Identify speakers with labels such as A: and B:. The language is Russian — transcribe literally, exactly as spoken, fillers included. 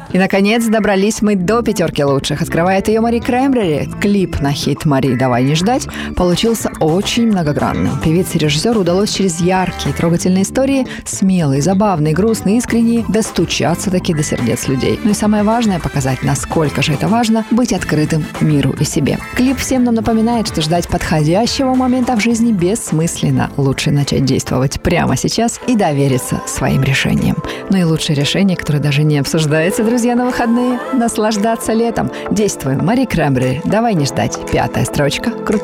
A: И, наконец, добрались мы до пятерки лучших. Открывает ее Мари Краймбрери. Клип на хит «Мари, давай не ждать» получился очень многогранным. Певице и режиссеру удалось через яркие, трогательные истории, смелые, забавные, грустные, искренние, достучаться таки до сердец людей. Ну и самое важное — показать, насколько же это важно быть открытым миру и себе. Клип всем нам напоминает, что ждать подходящего момента в жизни бессмысленно. Лучше начать действовать прямо сейчас и довериться своим решениям. Ну и лучшее решение, которое даже не обсуждается, друзья, на выходные — наслаждаться летом. Действуем. Мари Краймбрери, давай не ждать. Пятая строчка. Крутой